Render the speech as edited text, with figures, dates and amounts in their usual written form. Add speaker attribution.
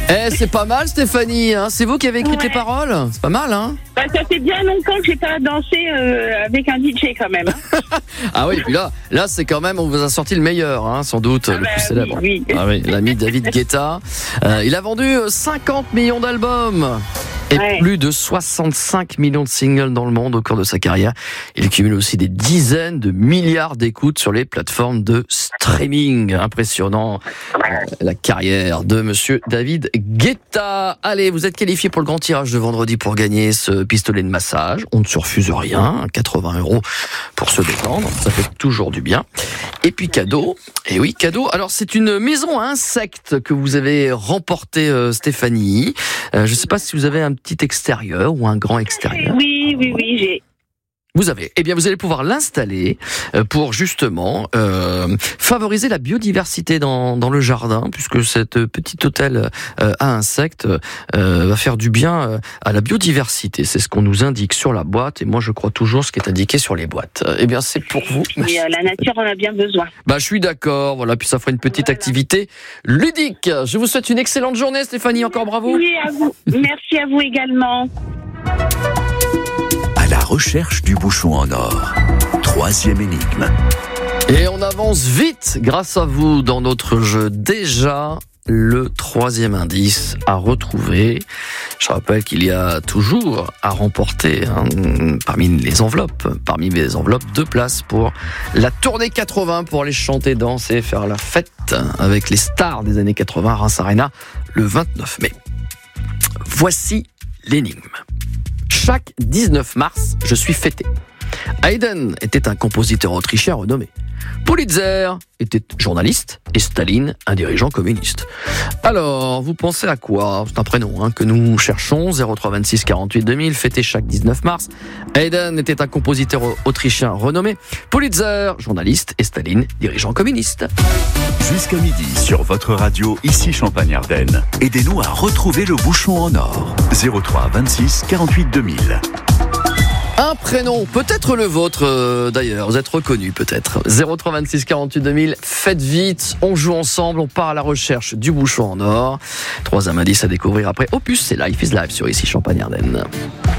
Speaker 1: C'est pas mal, Stéphanie. Hein, c'est vous qui avez écrit les paroles. C'est pas mal, hein.
Speaker 2: Ça fait bien longtemps que j'ai pas dansé avec un DJ quand même.
Speaker 1: Ah oui, puis là, c'est quand même, on vous a sorti le meilleur, hein, sans doute, le plus célèbre.
Speaker 2: Oui.
Speaker 1: Ah oui, l'ami David Guetta. Il a vendu 50 millions d'albums. Et plus de 65 millions de singles dans le monde au cours de sa carrière. Il cumule aussi des dizaines de milliards d'écoutes sur les plateformes de streaming. Impressionnant, la carrière de monsieur David Guetta. Allez, vous êtes qualifié pour le grand tirage de vendredi pour gagner ce pistolet de massage. On ne se refuse rien, 80 € pour se détendre, ça fait toujours du bien. Et puis cadeau, et oui, cadeau. Alors c'est une maison à insectes que vous avez remporté, Stéphanie. Je ne sais pas si vous avez un petit extérieur ou un grand extérieur.
Speaker 2: Oui, j'ai.
Speaker 1: Vous avez. Eh bien, vous allez pouvoir l'installer pour justement favoriser la biodiversité dans le jardin, puisque cet petit hôtel à insectes va faire du bien à la biodiversité. C'est ce qu'on nous indique sur la boîte, et moi je crois toujours ce qui est indiqué sur les boîtes. Eh bien, c'est pour vous.
Speaker 2: Et la nature en a bien besoin.
Speaker 1: Je suis d'accord. Voilà, puis ça fera une petite activité ludique. Je vous souhaite une excellente journée, Stéphanie. Encore bravo.
Speaker 2: Oui, à vous. Merci à vous également.
Speaker 3: À la recherche du bouchon en or. 3e énigme.
Speaker 1: Et on avance vite grâce à vous dans notre jeu. Déjà, le 3e indice à retrouver. Je rappelle qu'il y a toujours à remporter parmi les enveloppes, 2 places pour la tournée 80 pour aller chanter, danser, faire la fête avec les stars des années 80 à Reims Arena le 29 mai. Voici l'énigme. Chaque 19 mars, je suis fêté. Haydn était un compositeur autrichien renommé. Pulitzer était journaliste et Staline un dirigeant communiste. Alors, vous pensez à quoi ? C'est un prénom que nous cherchons, 03 26 48 2000, fêté chaque 19 mars. Haydn était un compositeur autrichien renommé. Pulitzer, journaliste, et Staline, dirigeant communiste.
Speaker 3: Jusqu'à midi sur votre radio, ici Champagne-Ardenne. Aidez-nous à retrouver le bouchon en or. 03 26 48 2000.
Speaker 1: Un prénom, peut-être le vôtre d'ailleurs, vous êtes reconnu peut-être. 03 26 48 2000, faites vite, on joue ensemble, on part à la recherche du bouchon en or. 3e indice à découvrir après Opus, c'est Life is Life sur ici Champagne-Ardenne.